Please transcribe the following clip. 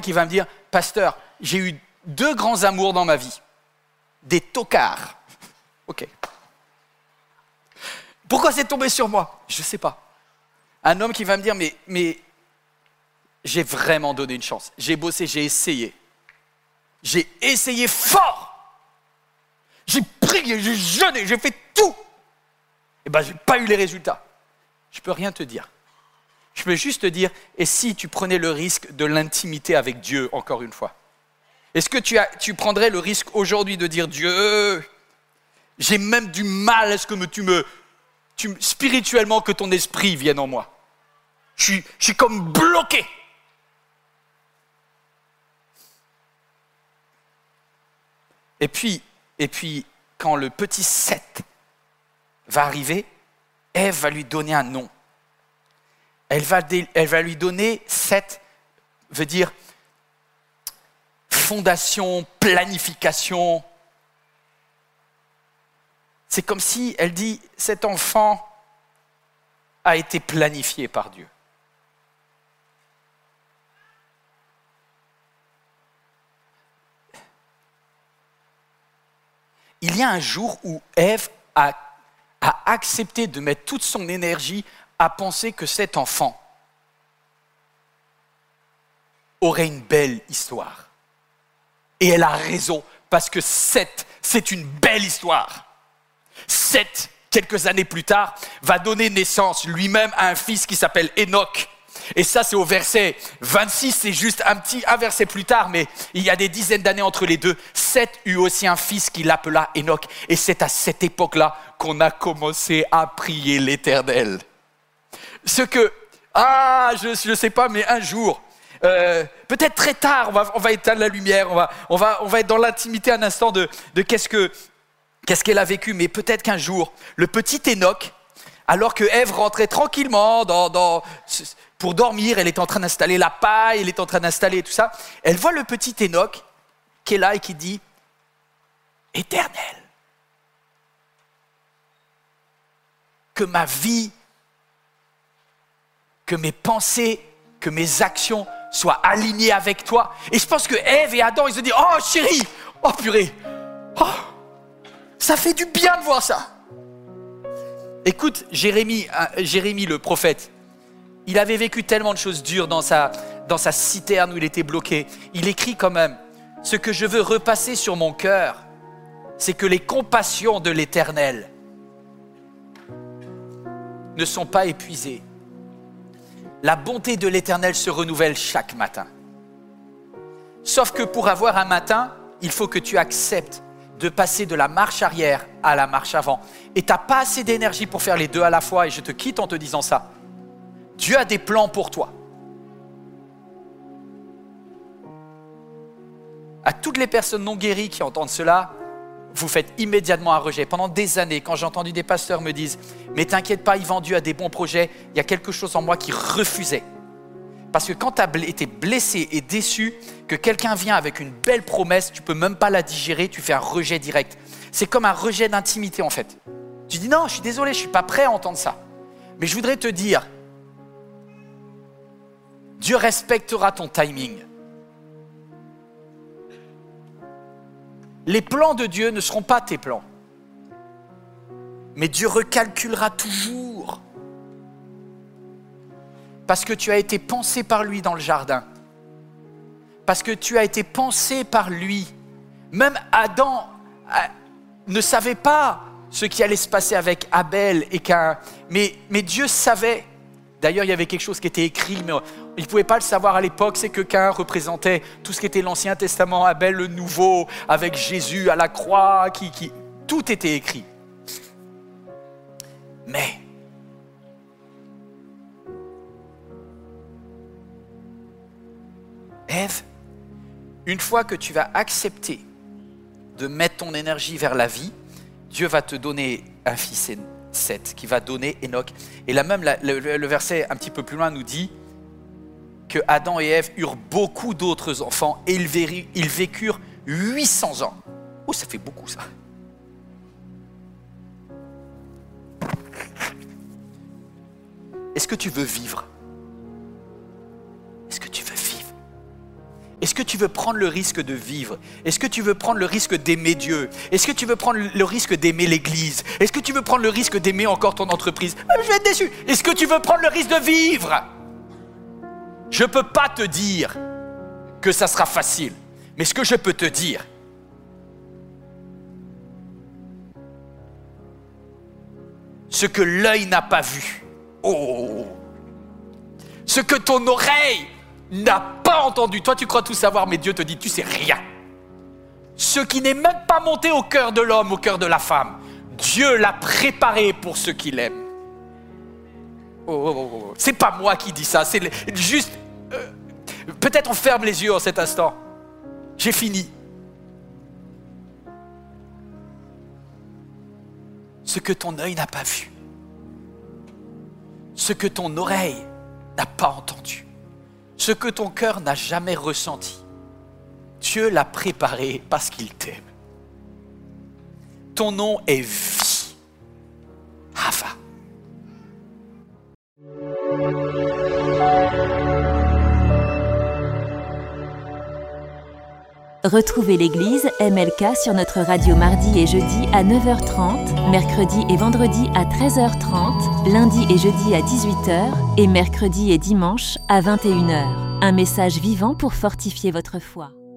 qui va me dire, pasteur, j'ai eu 2 grands amours dans ma vie. Des tocards. Ok. Pourquoi c'est tombé sur moi? Je ne sais pas. Un homme qui va me dire, mais j'ai vraiment donné une chance. J'ai bossé, j'ai essayé. J'ai essayé fort. J'ai prié, j'ai jeûné, j'ai fait tout. Eh bien, je n'ai pas eu les résultats. Je ne peux rien te dire. Je peux juste te dire, et si tu prenais le risque de l'intimité avec Dieu, encore une fois? Est-ce que tu prendrais le risque aujourd'hui de dire, Dieu, j'ai même du mal à ce que spirituellement, que ton esprit vienne en moi. Je suis comme bloqué. Et puis, quand le petit Seth va arriver, Ève va lui donner un nom. Elle va lui donner, Seth veut dire fondation, planification. C'est comme si elle dit, cet enfant a été planifié par Dieu. Il y a un jour où Ève a accepté de mettre toute son énergie à penser que cet enfant aurait une belle histoire. Et elle a raison, parce que c'est une belle histoire. Seth, quelques années plus tard, va donner naissance lui-même à un fils qui s'appelle Enoch. Et ça, c'est au verset 26, c'est juste un verset plus tard, mais il y a des dizaines d'années entre les deux. Seth eut aussi un fils qu'il appela Enoch. Et c'est à cette époque-là qu'on a commencé à prier l'Éternel. Je ne sais pas, mais un jour, peut-être très tard, on va éteindre la lumière, on va être dans l'intimité un instant de qu'est-ce qu'elle a vécu, mais peut-être qu'un jour, le petit Enoch, alors que Ève rentrait tranquillement pour dormir, elle est en train d'installer la paille, elle est en train d'installer tout ça, elle voit le petit Enoch qui est là et qui dit « Éternel, que ma vie, que mes pensées, que mes actions soient alignées avec toi. » Et je pense que Ève et Adam, ils se disent « Oh chérie, oh purée, oh, ça fait du bien de voir ça. » Écoute, Jérémie le prophète, il avait vécu tellement de choses dures dans sa citerne où il était bloqué. Il écrit quand même, « Ce que je veux repasser sur mon cœur, c'est que les compassions de l'Éternel ne sont pas épuisées. La bonté de l'Éternel se renouvelle chaque matin. Sauf que pour avoir un matin, il faut que tu acceptes de passer de la marche arrière à la marche avant. Et tu n'as pas assez d'énergie pour faire les deux à la fois. Et je te quitte en te disant ça. Dieu a des plans pour toi. À toutes les personnes non guéries qui entendent cela, vous faites immédiatement un rejet. Pendant des années, quand j'ai entendu des pasteurs me dire « Mais t'inquiète pas, Yvan, Dieu a des bons projets », il y a quelque chose en moi qui refusait. Parce que quand tu as été blessé et déçu, que quelqu'un vient avec une belle promesse, tu ne peux même pas la digérer, tu fais un rejet direct. C'est comme un rejet d'intimité en fait. Tu dis non, je suis désolé, je ne suis pas prêt à entendre ça. Mais je voudrais te dire, Dieu respectera ton timing. Les plans de Dieu ne seront pas tes plans. Mais Dieu recalculera toujours. Parce que tu as été pensé par lui dans le jardin. Parce que tu as été pensé par lui. Même Adam ne savait pas ce qui allait se passer avec Abel et Caïn. Mais Dieu savait. D'ailleurs, il y avait quelque chose qui était écrit, mais il ne pouvait pas le savoir à l'époque. C'est que Caïn représentait tout ce qui était l'Ancien Testament, Abel le Nouveau, avec Jésus à la croix. Tout était écrit. Mais Ève, une fois que tu vas accepter de mettre ton énergie vers la vie, Dieu va te donner un fils Seth qui va donner Enoch. Et là même, le verset un petit peu plus loin nous dit que Adam et Ève eurent beaucoup d'autres enfants et ils vécurent 800 ans. Oh, ça fait beaucoup ça. Est-ce que tu veux vivre? Est-ce que tu veux vivre? Est-ce que tu veux prendre le risque de vivre? Est-ce que tu veux prendre le risque d'aimer Dieu? Est-ce que tu veux prendre le risque d'aimer l'Église? Est-ce que tu veux prendre le risque d'aimer encore ton entreprise? Je vais être déçu. Est-ce que tu veux prendre le risque de vivre? Je ne peux pas te dire que ça sera facile. Mais ce que je peux te dire, ce que l'œil n'a pas vu, ce que ton oreille n'a pas entendu. Toi, tu crois tout savoir, mais Dieu te dit, tu sais rien. Ce qui n'est même pas monté au cœur de l'homme, au cœur de la femme, Dieu l'a préparé pour ceux qui l'aiment. C'est pas moi qui dis ça, c'est juste... peut-être on ferme les yeux en cet instant. J'ai fini. Ce que ton œil n'a pas vu, ce que ton oreille n'a pas entendu, ce que ton cœur n'a jamais ressenti, Dieu l'a préparé parce qu'il t'aime. Ton nom est vie. Hava. Retrouvez l'église MLK sur notre radio mardi et jeudi à 9h30, mercredi et vendredi à 13h30, lundi et jeudi à 18h et mercredi et dimanche à 21h. Un message vivant pour fortifier votre foi.